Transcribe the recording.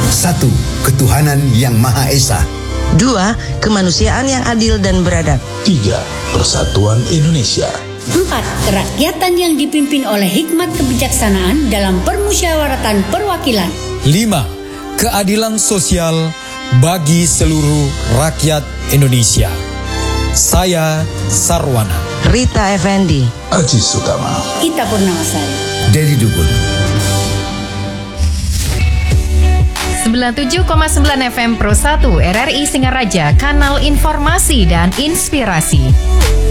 1. Ketuhanan yang Maha Esa. 2. Kemanusiaan yang adil dan beradab. 3. Persatuan Indonesia. 4. Kerakyatan yang dipimpin oleh hikmat kebijaksanaan dalam permusyawaratan perwakilan. 5. Keadilan sosial bagi seluruh rakyat Indonesia. Saya Sarwana. Rita Effendi. Aji Sutama. Ita Purnamasari. Dedi Dukun. 97,9 FM Pro 1 RRI Singaraja, kanal informasi dan inspirasi.